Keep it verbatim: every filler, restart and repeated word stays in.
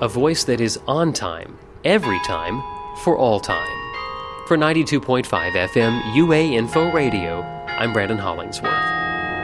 A voice that is on time, every time, for all time. For ninety-two point five F M U A Info Radio, I'm Brandon Hollingsworth.